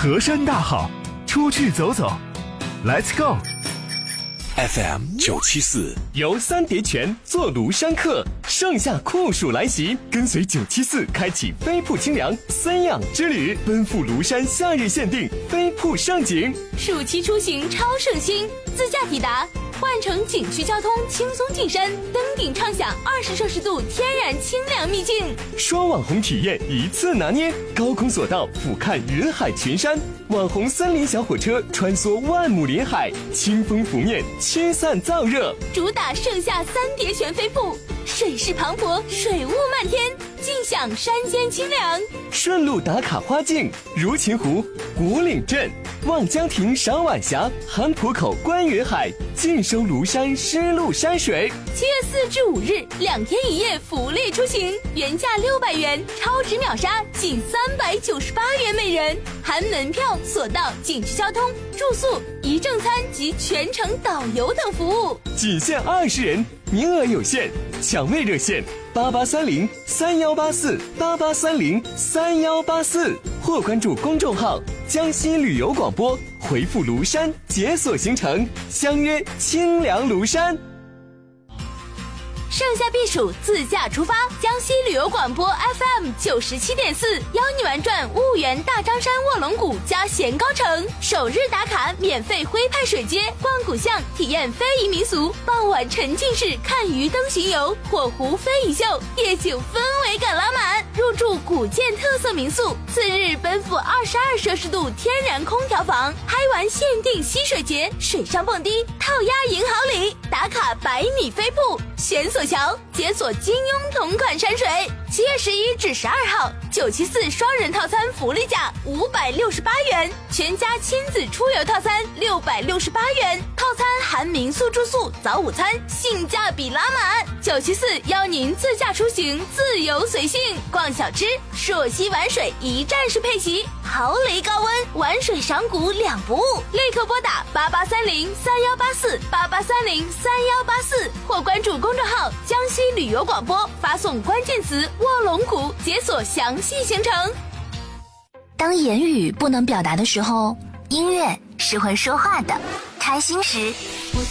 河山大好，出去走走 ，Let's go。 FM 974 由三叠泉做庐山客，盛夏酷暑来袭，跟随974开启飞瀑清凉三养之旅，奔赴庐山夏日限定飞瀑盛景。 暑期出行超省心，自驾抵达，换乘景区交通轻松进山，登顶畅享20摄氏度天然清凉秘境。 双网红体验一次拿捏，高空索道俯瞰云海群山，网红森林小火车穿梭万亩林海，清风拂面，驱散燥热。 主打盛夏三叠泉飞瀑，水势磅礴，水雾漫天，尽享山间清凉。 顺路打卡花境，如琴湖、古岭镇、望江亭赏晚霞，韩浦口观云海，尽收庐山湿漉山水。 7月4至5日2天1夜福利出行，原价600元，超值秒杀仅398元每人，含门票、索道、景区交通、住宿、一正餐及全程导游等服务， 仅限20人，名额有限，抢位热线8830318488303184，或关注公众号江西旅游广播，回复庐山解锁行程，相约清凉庐山。 盛夏避暑，自驾出发，江西旅游广播 FM 97.4邀你玩转婺源大张山卧龙谷加咸高城，首日打卡免费徽派水街，逛古巷体验非遗民俗，傍晚沉浸式看鱼灯巡游，火湖非遗秀，夜景氛围感拉满，入住古建特色民宿，次日奔赴22摄氏度天然空调房，嗨玩限定溪水节，水上蹦迪，套鸭赢好礼，打卡100米飞瀑，悬索桥，解锁金庸同款山水。7月11至12号，974双人套餐福利价568元，全家亲子出游套餐668元，套餐含民宿住宿、早午餐，性价比拉满。974邀您自驾出行，自由随性，逛小吃，朔溪玩水一站式配齐，豪雷高温，玩水赏谷两不误。立刻拨打8830318488303184，或关注公众号江西旅游广播，发送关键词卧龙谷，解锁详细行程。 当言语不能表达的时候，音乐是会说话的。开心时，